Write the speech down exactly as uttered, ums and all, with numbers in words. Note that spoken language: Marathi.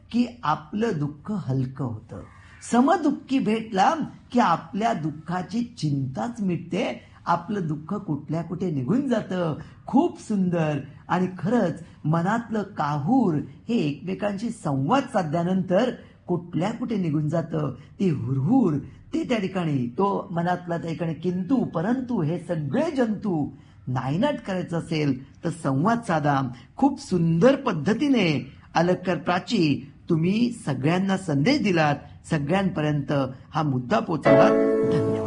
की आपलं दुःख हलकं होतं. समदुःखी भेटला की आपल्या दुःखाची चिंताच मिटते, आपलं दुःख कुठल्या कुठे निघून जातं. खूप सुंदर. आणि खरंच मनातलं काहूर हे एकमेकांशी संवाद साधल्यानंतर कुठल्या कुठे निघून जातं. ती हुरहुर, ते त्या ठिकाणी तो मनातला त्या ठिकाणी किंतु परंतु हे सगळे जंतू नायनाट करायचं असेल तर संवाद साधा. खूप सुंदर पद्धतीने अलंकार प्राची तुम्ही सगळ्यांना संदेश दिलात, सगळ्यांपर्यंत हा मुद्दा पोहोचवलात. धन्यवाद.